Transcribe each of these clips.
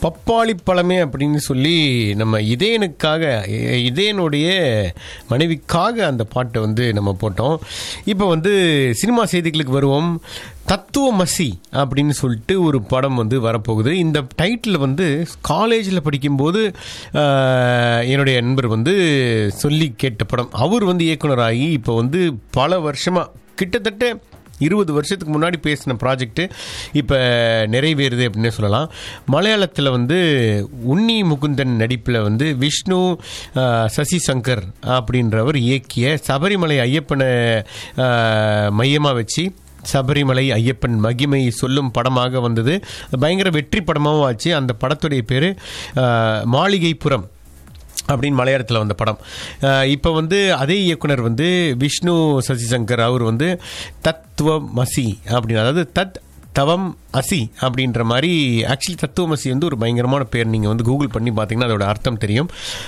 பப்பாளி பழமே அப்படின்னு சொல்லி நம்ம இதயனுடைய மனைவிக்காக அந்த பாட்டை வந்து நம்ம போட்டோம். இப்போ வந்து சினிமா செய்திகளுக்கு வருவோம். தத்துவமசி அப்படின்னு சொல்லிட்டு ஒரு படம் வந்து வரப்போகுது. இந்த டைட்டில் வந்து காலேஜில் படிக்கும்போது என்னுடைய நண்பர் வந்து சொல்லி கேட்ட படம். அவர் வந்து இயக்குனராகி இப்போ வந்து பல வருஷமாக கிட்டத்தட்ட 20 வருஷத்துக்கு முன்னாடி பேசின ப்ராஜெக்ட்டு இப்போ நிறைவேறுது அப்படின்னே சொல்லலாம். மலையாளத்தில் வந்து உன்னி முகுந்தன் நடிப்பில் வந்து விஷ்ணு சசி சங்கர் அப்படின்றவர் இயக்கிய சபரிமலை ஐயப்பனை மையமாக வச்சு சபரிமலை ஐயப்பன் மகிமை சொல்லும் படமாக வந்தது. பயங்கர வெற்றி படமாகவும் ஆச்சு. அந்த படத்துடைய பேர் மாளிகைப்புறம் அப்படின்னு மலையாளத்தில் வந்த படம். இப்போ வந்து அதே இயக்குனர் வந்து விஷ்ணு சசிசங்கர் அவர் வந்து தத்துவமசி அப்படின்னு, அதாவது தவம் அசி அப்படின்ற மாதிரி. ஆக்சுவலி தத்துவமசி வந்து ஒரு பயங்கரமான பேர். நீங்கள் வந்து கூகுள் பண்ணி பார்த்தீங்கன்னா அதோட அர்த்தம் தெரியும்.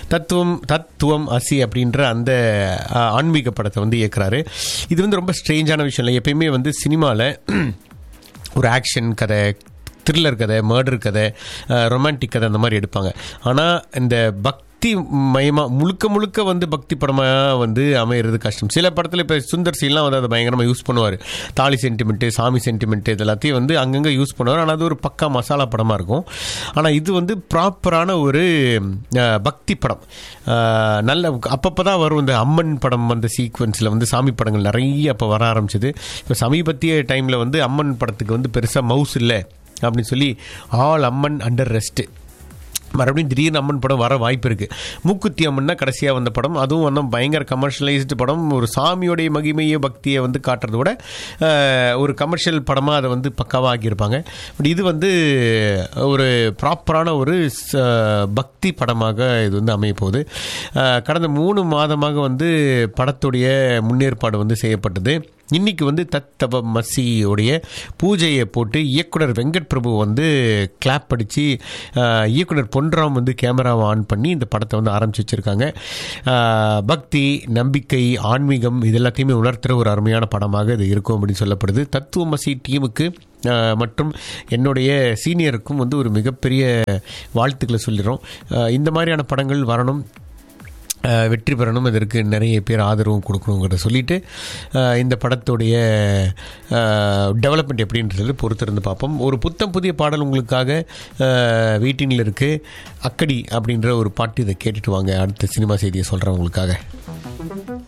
தத்துவம் அசி அப்படின்ற அந்த ஆன்மீக படத்தை வந்து இயக்குறாரு. இது வந்து ரொம்ப ஸ்ட்ரேஞ்சான விஷயம் இல்லை. எப்பயுமே வந்து சினிமாவில் ஒரு ஆக்ஷன் கதை, த்ரில்லர் கதை, மர்டர் கதை, ரொமான்டிக் கதை அந்த மாதிரி எடுப்பாங்க. ஆனால் இந்த பக்தி மயமாக முழுக்க வந்து பக்தி படமாக வந்து அமையிறது கஷ்டம். சில படத்தில் இப்போ சுந்தர் சீன்லாம் வந்து அதை பயங்கரமாக யூஸ் பண்ணுவார். தாலி சென்டிமெண்ட்டு, சாமி சென்டிமெண்ட்டு இது எல்லாத்தையும் வந்து அங்கங்கே யூஸ் பண்ணுவார். ஆனால் அது ஒரு பக்கா மசாலா படமாக இருக்கும். ஆனால் இது வந்து ப்ராப்பரான ஒரு பக்தி படம். நல்ல அப்பப்போ தான் வரும் இந்த அம்மன் படம். அந்த சீக்வன்ஸில் வந்து சாமி படங்கள் நிறைய அப்போ வர ஆரம்பிச்சது. இப்போ சமீபத்திய டைமில் வந்து அம்மன் படத்துக்கு வந்து பெருசாக மவுஸ் இல்லை அப்படின்னு சொல்லி ஆல் அம்மன் அண்டர் ரெஸ்ட்டு, மறுபடியும் திடீர்னு அம்மன் படம் வர வாய்ப்பு இருக்குது. மூக்குத்தி அம்மன் தான் கடைசியாக வந்த படம். அதுவும் வந்து பயங்கர கமர்ஷியலைஸ்டு படம். ஒரு சாமியோடைய மகிமையை பக்தியை வந்து காட்டுறத விட ஒரு கமர்ஷியல் படமாக அதை வந்து பக்காவாக ஆக்கியிருப்பாங்க. பட் இது வந்து ஒரு ப்ராப்பரான ஒரு பக்தி படமாக இது வந்து அமைய போகுது. கடந்த 3 மாதமாக வந்து படத்துடைய முன்னேற்பாடு வந்து செய்யப்பட்டது. இன்றைக்கி வந்து தத்துவமசியோடைய பூஜையை போட்டு இயக்குனர் வெங்கட் பிரபு வந்து கிளாப் அடித்து இயக்குனர் பொன்ராம் வந்து கேமராவை ஆன் பண்ணி இந்த படத்தை வந்து ஆரம்பித்து வச்சுருக்காங்க. பக்தி, நம்பிக்கை, ஆன்மீகம் இது எல்லாத்தையுமே உணர்த்துகிற ஒரு அருமையான படமாக இது இருக்கும் அப்படின்னு சொல்லப்படுது. தத்துவமசி டீமுக்கு மற்றும் என்னுடைய சீனியருக்கும் வந்து ஒரு மிகப்பெரிய வாழ்த்துக்களை சொல்லிடுறோம். இந்த மாதிரியான படங்கள் வரணும், வெற்றி பெறணும், இதற்கு நிறைய பேர் ஆதரவும் கொடுக்கணுங்கிறத சொல்லிவிட்டு இந்த படத்துடைய டெவலப்மெண்ட் எப்படின்றது பொறுத்திருந்து பார்ப்போம். ஒரு புதிய பாடல் உங்களுக்காக வெயிட்டிங்கில் இருக்குது. அக்கடி அப்படின்ற ஒரு பாட்டு, இதை கேட்டுட்டு வாங்க. அடுத்த சினிமா செய்தியை சொல்கிறேன் உங்களுக்காக.